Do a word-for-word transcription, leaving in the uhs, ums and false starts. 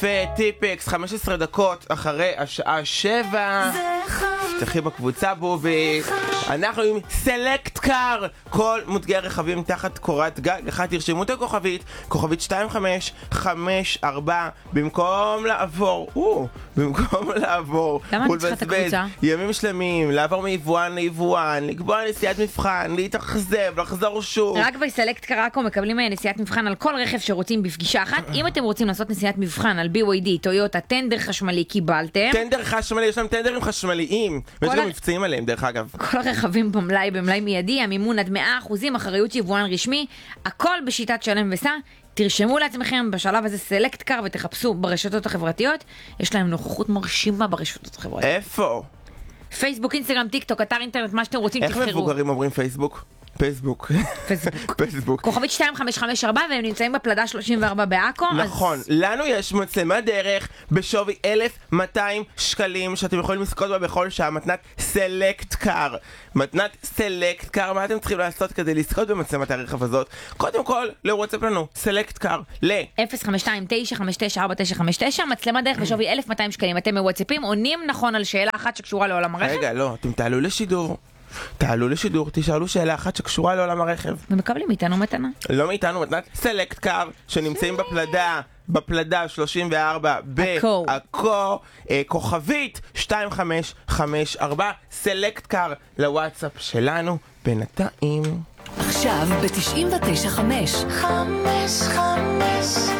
וטיפקס חמש עשרה דקות אחרי השעה שבע. תחי בקבוצה בובי. אנחנו עם סלקט קאר, כל מותגי הרכבים תחת קורת גג אחד. תרשמו את הכוכבית, כוכבית שתיים חמש חמש ארבע, במקום לעבור או, במקום לעבור למה אני צריכה את הקבוצה? ימים שלמים, לעבור מיבואן ליבואן, לקבוע נסיעת מבחן, להתאכזב, לחזור שוב. רק בסלקט קראקו מקבלים נסיעת מבחן על כל רכב שרוצים בפגישה אחת. אם אתם רוצים לעשות נסיעת מבחן על בי וואי די, טויוטה, טנדר חשמלי, קיבלתם. טנדר חשמלי, יש להם טנדרים חשמליים, ויש גם מבצעים עליהם דרך אגב. כל הרכבים במלאי, במלאי מיידי, המימון עד מאה אחוזים, אחריות יבואן רשמי, הכל בשיטת שלם וסע. תרשמו לעצמכם בשלב הזה סלקט קאר ותחפשו ברשתות החברתיות, יש להם נוכחות מרשימה ברשתות החברתיות. איפה? פייסבוק, אינסטגרם, טיק טוק, אתר אינטרנט, מה שאתם רוצים תבחרו. איך מבוגרים אומרים פייסבוק? פייסבוק. פייסבוק. כוכבית שתיים חמש חמש ארבע, והם נמצאים בפלדה שלושים וארבע בעכו. נכון, לנו יש מצלמה דרך בשווי אלף ומאתיים שקלים שאתם יכולים לזכות בה בכל שעה, מתנת סלקט קאר. מתנת סלקט קאר, מה אתם צריכים לעשות כדי לזכות במצלמת הרכב הזאת? קודם כל, לוואטסאפ לנו, סלקט קאר, ל אפס חמש שתיים תשע חמש תשע ארבע תשע חמש תשע, מצלמה דרך בשווי אלף ומאתיים שקלים. אתם מוואטסאפים, עונים נכון על שאלה אחת שקשורה לעולם הרכב. רגע, לא, אתם תעלו לשידור. תעלו לשידור, תשאלו שאלה אחת שקשורה לעולם הרכב. ומקבלים מאיתנו מתנה. לא מאיתנו, מתנת סלקט קאר, שנמצאים בפלדה, בפלדה שלושים וארבע, בעכו, כוכבית שתיים חמש חמש ארבע, סלקט קאר לוואטסאפ שלנו. בינתיים עכשיו ב-תשעים ותשע חמש חמש חמש